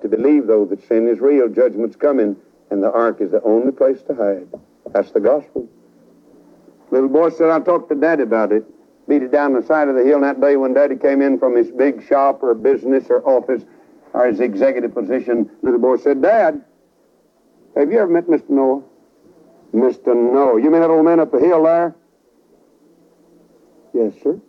to believe, though, that sin is real, judgment's coming, and the ark is the only place to hide. That's the gospel. Little boy said, I talked to Daddy about it. Beat it down the side of the hill that day when Daddy came in from his big shop or business or office or his executive position. Little boy said, Dad, have you ever met Mr. Noah? Mr. Noah. You mean that old man up the hill there? Yes, sir.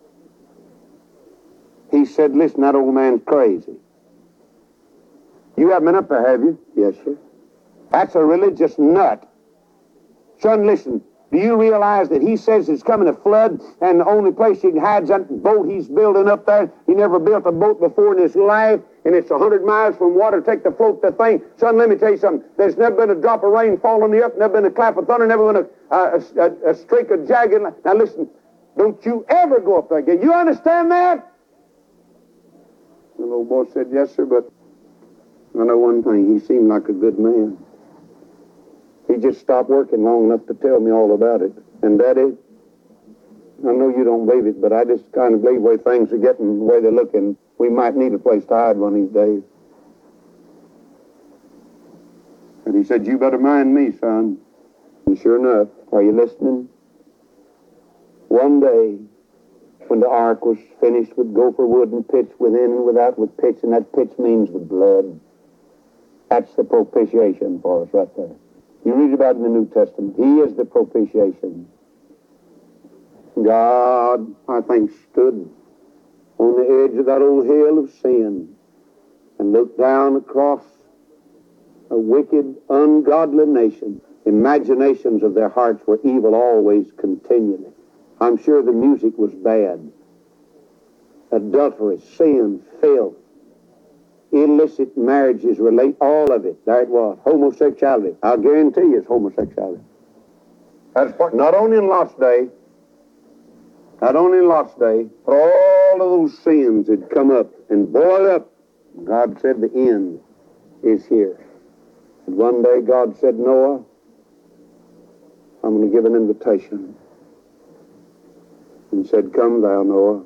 He said, listen, that old man's crazy. You haven't been up there, have you? Yes, sir. That's a religious nut. Son, listen, do you realize that he says it's coming a flood and the only place he can hide's that boat he's building up there? He never built a boat before in his life, and it's 100 miles from water. Take to float the thing. Son, let me tell you something. There's never been a drop of rain fall on the earth, never been a clap of thunder, never been a streak of jagged. Now listen, don't you ever go up there again. You understand that? The little boy said, yes, sir, but I know one thing. He seemed like a good man. He just stopped working long enough to tell me all about it. And, Daddy, I know you don't believe it, but I just kind of believe the way things are getting, the way they're looking, we might need a place to hide one of these days. And he said, you better mind me, son. And sure enough, are you listening? One day, when the ark was finished with gopher wood and pitch within and without with pitch, and that pitch means the blood. That's the propitiation for us right there. You read about it in the New Testament. He is the propitiation. God, I think, stood on the edge of that old hill of sin and looked down across a wicked, ungodly nation. Imaginations of their hearts were evil always, continually. I'm sure the music was bad. Adultery, sin, filth, illicit marriages, all of it. There it was. Homosexuality. I'll guarantee you it's homosexuality. That's part, not only in Lot's day, but all of those sins had come up and boiled up. God said the end is here. And one day God said, Noah, I'm going to give an invitation. And said, come thou, Noah.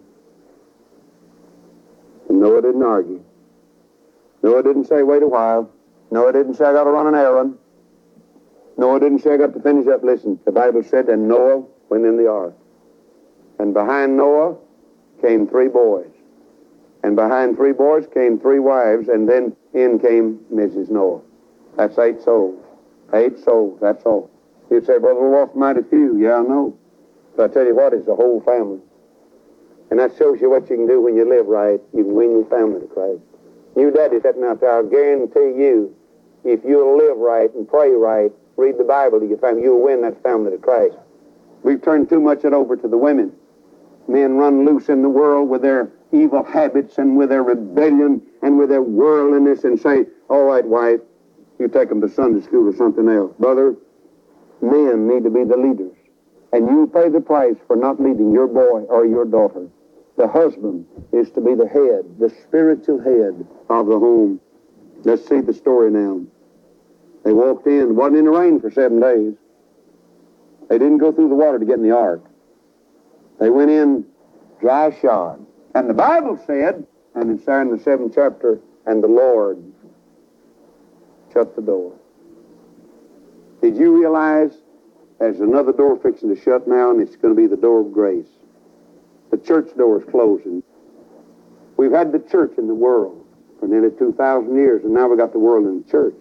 And Noah didn't argue. Noah didn't say, wait a while. Noah didn't say, I got to run an errand. Noah didn't say, I got to finish up. Listen, the Bible said, and Noah went in the ark. And behind Noah came 3 boys. And behind 3 boys came 3 wives, and then in came Mrs. Noah. That's 8 souls. 8 souls, that's all. You'd say, Brother Wolf, mighty few. Yeah, I know. But I tell you what, it's the whole family. And that shows you what you can do when you live right. You can win your family to Christ. You daddy sitting out there, I'll guarantee you, if you'll live right and pray right, read the Bible to your family, you'll win that family to Christ. We've turned too much it over to the women. Men run loose in the world with their evil habits and with their rebellion and with their worldliness and say, all right, wife, you take them to Sunday school or something else. Brother, men need to be the leaders. And you pay the price for not leading your boy or your daughter. The husband is to be the head, the spiritual head of the home. Let's see the story now. They walked in. It wasn't in the rain for 7 days. They didn't go through the water to get in the ark. They went in dry shod. And the Bible said, and it's there in the 7th chapter, and the Lord shut the door. Did you realize there's another door fixing to shut now, and it's going to be the door of grace? The church door is closing. We've had the church in the world for nearly 2,000 years, and now we've got the world in the church.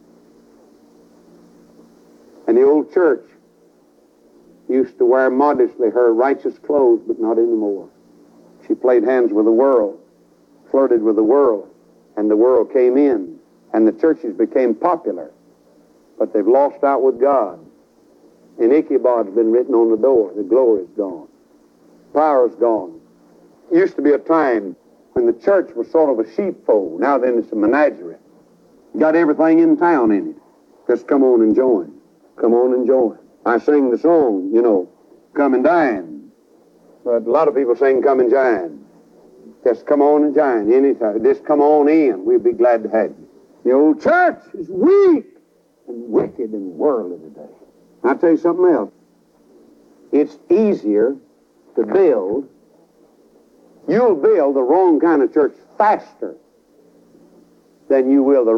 And the old church used to wear modestly her righteous clothes, but not anymore. She played hands with the world, flirted with the world, and the world came in, and the churches became popular, but they've lost out with God. And Ichabod's been written on the door. The glory's gone. Power's gone. It used to be a time when the church was sort of a sheepfold. Now then it's a menagerie. Got everything in town in it. Just come on and join. Come on and join. I sing the song, come and dine. But a lot of people sing come and join. Just come on and join anytime. Just come on in. We'll be glad to have you. The old church is weak and wicked and worldly today. I'll tell you something else. It's easier to build. You'll build the wrong kind of church faster than you will the